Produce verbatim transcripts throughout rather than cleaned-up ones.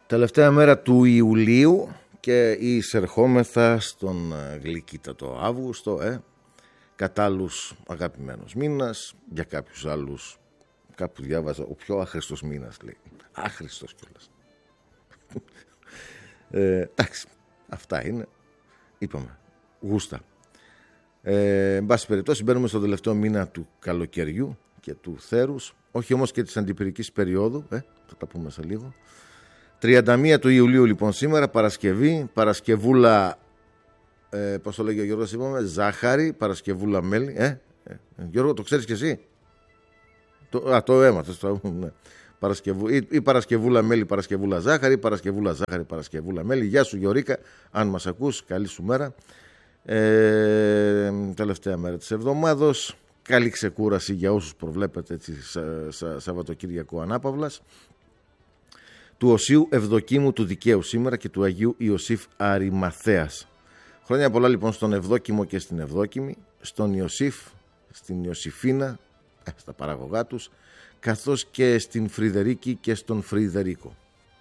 Τελευταία μέρα του Ιουλίου και εισερχόμεθα στον γλυκύτατο Αύγουστο, ε, κατά άλλους αγαπημένος μήνας, για κάποιους άλλους, κάπου διάβαζα, ο πιο άχρηστος μήνας, λέει. Άχρηστος κιόλας. ε, εντάξει, αυτά είναι, είπαμε, γούστα. Ε, εν πάση περιπτώσει, μπαίνουμε στον τελευταίο μήνα του καλοκαιριού και του θέρους, όχι όμως και της αντιπυρικής περίοδου, ε, θα τα πούμε σε λίγο. τριάντα μία του Ιουλίου λοιπόν σήμερα, Παρασκευή, Παρασκευούλα, ε, πώς το λέγει ο Γιώργος, είπαμε, ζάχαρη, Παρασκευούλα μέλι, ε, ε, Γιώργο, το ξέρεις και εσύ? Το, α, το έμαθες, το, ναι. Παρασκευού, ή, ή Παρασκευούλα μέλι, Παρασκευούλα ζάχαρη, Παρασκευούλα ζάχαρη, Παρασκευούλα μέλι. Γεια σου Γιωρίκα, αν μας ακούς, καλή σου μέρα. Ε, τελευταία μέρα της εβδομάδος, καλή ξεκούραση για όσους προβλέπετε έτσι, σα, σα, Σαββατοκύριακο ανάπαυλας. Του Οσίου Ευδοκίμου του Δικαίου σήμερα και του Αγίου Ιωσήφ Αρημαθέας. Χρόνια πολλά λοιπόν στον Ευδόκιμο και στην Ευδόκιμη, στον Ιωσήφ, στην Ιωσήφίνα, στα παραγωγά τους, καθώς και στην Φρυδερίκη και στον Φρυδερίκο.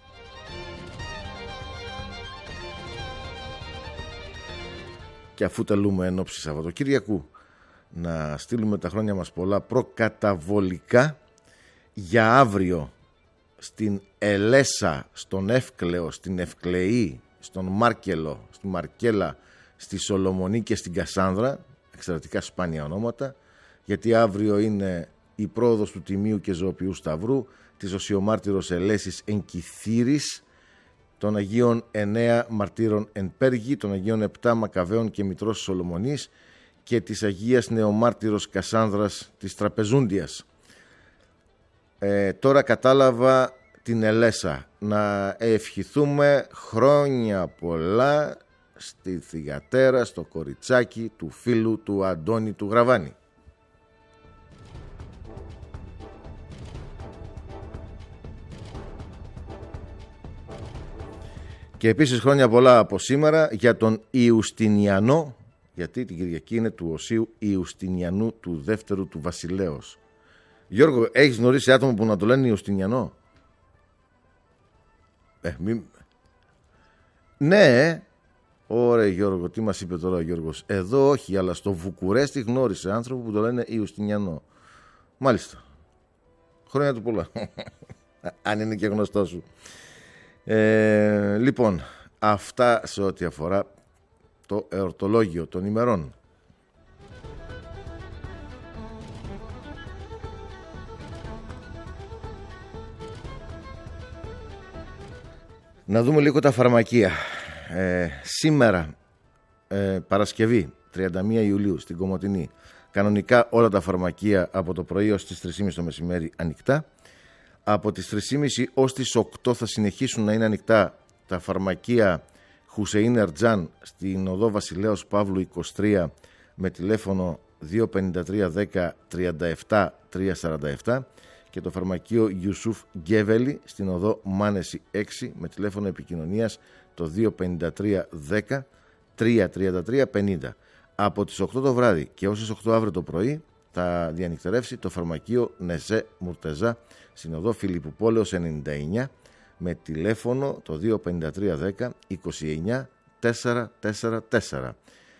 Και αφού τελούμε εν ώψη Σαββατοκύριακου, να στείλουμε τα χρόνια μας πολλά προκαταβολικά για αύριο στην Ελέσα, στον Εύκλεο, στην Ευκλεή, στον Μάρκελο, στη Μαρκέλα, στη Σολομονή και στην Κασάνδρα, εξαιρετικά σπάνια ονόματα, γιατί αύριο είναι η πρόοδος του Τιμίου και Ζωοποιού Σταυρού, της Οσιομάρτυρος Ελέσης εν Κιθύρης, των Αγίων εννέα Μαρτύρων εν Πέργη, των Αγίων επτά Μακαβαίων και Μητρός Σολομονής και της Αγίας Νεομάρτυρος Κασάνδρας της Τραπεζούντιας. Ε, τώρα κατάλαβα την Ελέσα. Να ευχηθούμε χρόνια πολλά στη θυγατέρα, στο κοριτσάκι του φίλου του Αντώνη του Γραβάνη. Και επίσης χρόνια πολλά από σήμερα για τον Ιουστινιανό, γιατί την Κυριακή είναι του Οσίου Ιουστινιανού του δεύτερου του Βασιλέως. Γιώργο, έχεις γνωρίσει άτομο που να το λένε Ιουστινιανό? Ε, μη... Ναι, ωραία Γιώργο, τι μας είπε τώρα ο Γιώργος? Εδώ όχι, αλλά στο Βουκουρέστι γνώρισε άνθρωπο που το λένε Ιουστινιανό. Μάλιστα. Χρόνια του πολλά. Αν είναι και γνωστό σου. Ε, λοιπόν, αυτά σε ό,τι αφορά το εορτολόγιο των ημερών. Να δούμε λίγο τα φαρμακεία. Ε, σήμερα, ε, Παρασκευή, τριάντα μία Ιουλίου, στην Κομοτηνή, κανονικά όλα τα φαρμακεία από το πρωί ως τις τρεις και μισή το μεσημέρι ανοιχτά. Από τις τρεις και μισή ως τις οκτώ θα συνεχίσουν να είναι ανοιχτά τα φαρμακεία Χουσεΐν Ερτζάν στην οδό Βασιλέως Παύλου είκοσι τρία με τηλέφωνο δύο πέντε τρία δέκα τριάντα επτά τριακόσια σαράντα επτά και το φαρμακείο Ιουσούφ Γκέβελη στην οδό Μάνεση έξι με τηλέφωνο επικοινωνίας το δύο πέντε τρία δέκα τριακόσια τριάντα τρία πενήντα. Από τις οκτώ το βράδυ και ως τις οκτώ αύριο το πρωί θα διανυκτερεύσει το φαρμακείο Νεζέ Μουρτεζά στην οδό Φιλιππού Πόλεως ενενήντα εννιά με τηλέφωνο το δύο πέντε τρία δέκα είκοσι εννιά τετρακόσια σαράντα τέσσερα.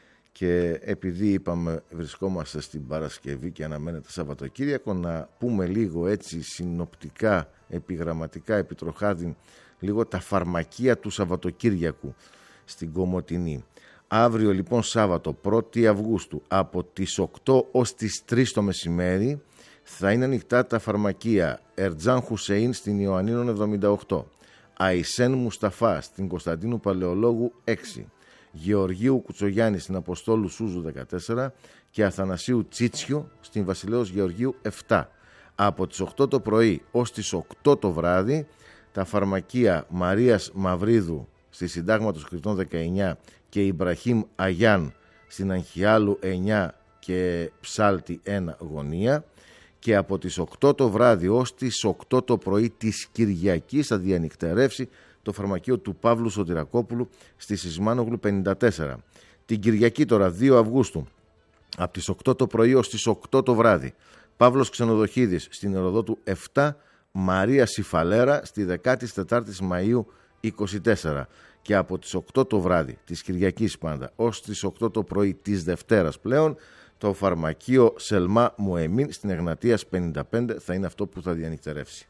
Και επειδή είπαμε βρισκόμαστε στην Παρασκευή και αναμένεται Σαββατοκύριακο, να πούμε λίγο έτσι συνοπτικά, επιγραμματικά, επιτροχάδιν, λίγο τα φαρμακεία του Σαββατοκύριακου στην Κομοτηνή. Αύριο λοιπόν Σάββατο πρώτη Αυγούστου από τις οκτώ ως τις τρεις το μεσημέρι θα είναι ανοιχτά τα φαρμακεία Ερτζάν Χουσεΐν στην Ιωαννίνων εβδομήντα οκτώ, Αϊσέν Μουσταφά στην Κωνσταντίνου Παλαιολόγου έξι, Γεωργίου Κουτσογιάννη στην Αποστόλου Σούζου δεκατέσσερα και Αθανασίου Τσίτσιο στην Βασιλέως Γεωργίου επτά. Από τις οκτώ το πρωί ως τις οκτώ το βράδυ τα φαρμακεία Μαρίας Μαυρίδου στη Συντάγματος Κρητών δεκαεννιά και Ιμπραχήμ Αγιάν στην Αγχιάλου εννιά και Ψάλτη ένα Γωνία, και από τις οκτώ το βράδυ ως τις οκτώ το πρωί της Κυριακής θα διανυκτερεύσει το φαρμακείο του Παύλου Σωτηρακόπουλου στη Σισμάνογλου πενήντα τέσσερα. Την Κυριακή τώρα δύο Αυγούστου από τις οκτώ το πρωί ως τις οκτώ το βράδυ Παύλος Ξενοδοχίδης στην Οροδό του επτά, Μαρία Σιφαλέρα στη δεκατέσσερα Μαΐου είκοσι τέσσερα και από τις οκτώ το βράδυ της Κυριακής πάντα ως τις οκτώ το πρωί της Δευτέρας πλέον, το φαρμακείο Σελμά Μουεμίν στην Εγνατίας πενήντα πέντε θα είναι αυτό που θα διανυκτερεύσει.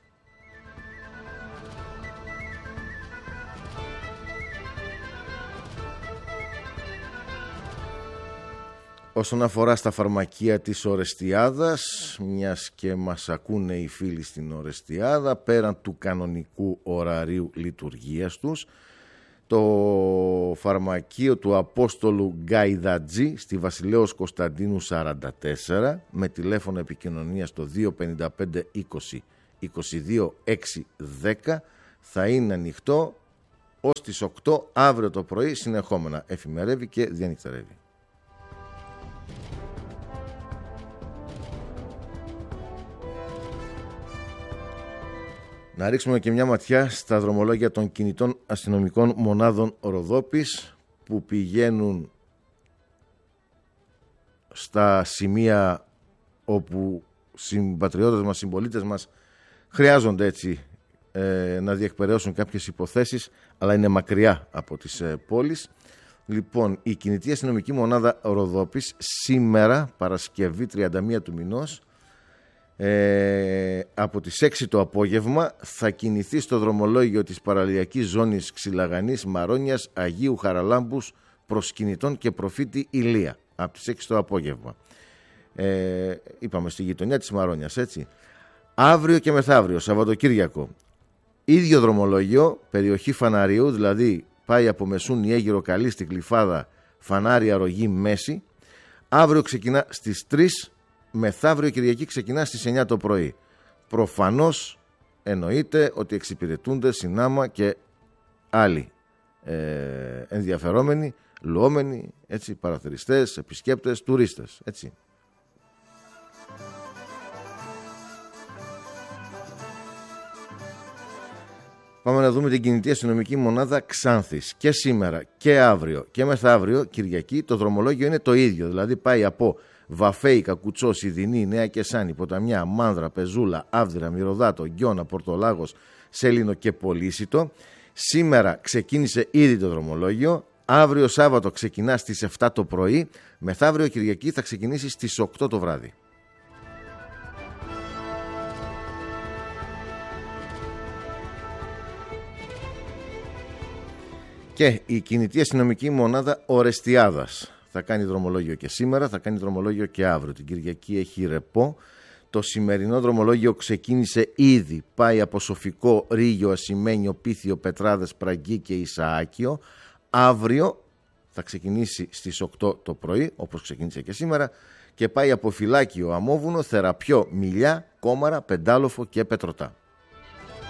Όσον αφορά στα φαρμακεία της Ορεστιάδας, μιας και μας ακούνε οι φίλοι στην Ορεστιάδα, πέραν του κανονικού ωραρίου λειτουργίας τους, το φαρμακείο του Απόστολου Γκαϊδατζή στη Βασιλέως Κωνσταντίνου σαράντα τέσσερα με τηλέφωνο επικοινωνίας το δύο πενήντα πέντε είκοσι είκοσι δύο έξι δέκα θα είναι ανοιχτό ως τις οκτώ αύριο το πρωί συνεχόμενα. Εφημερεύει και διανυκτερεύει. Να ρίξουμε και μια ματιά στα δρομολόγια των κινητών αστυνομικών μονάδων Ροδόπης που πηγαίνουν στα σημεία όπου συμπατριώτες μας, συμπολίτες μας χρειάζονται έτσι ε, να διεκπαιρεώσουν κάποιες υποθέσεις, αλλά είναι μακριά από τις ε, πόλεις. Λοιπόν, η κινητή αστυνομική μονάδα Ροδόπης σήμερα, Παρασκευή τριάντα μία του μηνός, Ε, από τις έξι το απόγευμα θα κινηθεί στο δρομολόγιο της παραλιακής ζώνης Ξυλαγανής, Μαρόνιας, Αγίου Χαραλάμπους, Προσκυνητών και Προφήτη Ηλία από τις έξι το απόγευμα. Ε, είπαμε στη γειτονιά της Μαρόνιας, έτσι. Αύριο και μεθαύριο, Σαββατοκύριακο, ίδιο δρομολόγιο, περιοχή Φαναρίου, δηλαδή πάει από Μεσούνι, Αίγυρο, Καλίστη, Κλειφάδα, Φανάρι, Αρρωγή, Μέση. Αύριο ξεκινά στις τρεις. Μεθαύριο Κυριακή ξεκινά στις εννιά το πρωί. Προφανώς εννοείται ότι εξυπηρετούνται συνάμα και άλλοι ε, ενδιαφερόμενοι, λουόμενοι, έτσι, παραθεριστές, επισκέπτες, τουρίστες, έτσι. Πάμε να δούμε την κινητή αστυνομική μονάδα Ξάνθης. Και σήμερα και αύριο και μεθαύριο Κυριακή το δρομολόγιο είναι το ίδιο, δηλαδή πάει από Βαφέη, Κακουτσό, Ιδινή, Νέα Κεσάνη, Ποταμιά, Μάνδρα, Πεζούλα, Άβδυρα, Μυρωδάτο, Γκιώνα, Πορτολάγος, Σέλινο και Πολύσιτο. Σήμερα ξεκίνησε ήδη το δρομολόγιο. Αύριο Σάββατο ξεκινά στις επτά το πρωί. Μεθαύριο Κυριακή θα ξεκινήσει στις οκτώ το βράδυ. Και η κινητή αστυνομική μονάδα Ορεστιάδας θα κάνει δρομολόγιο και σήμερα, θα κάνει δρομολόγιο και αύριο. Την Κυριακή έχει ρεπό. Το σημερινό δρομολόγιο ξεκίνησε ήδη. Πάει από Σοφικό, Ρήγιο, Ασημένιο, Πίθιο, Πετράδες, Πραγκή και Ισαάκιο. Αύριο θα ξεκινήσει στις οκτώ το πρωί, όπως ξεκίνησε και σήμερα, και πάει από Φυλάκιο, Αμόβουνο, Θεραπιό, Μιλιά, Κόμαρα, Πεντάλοφο και Πετρωτά.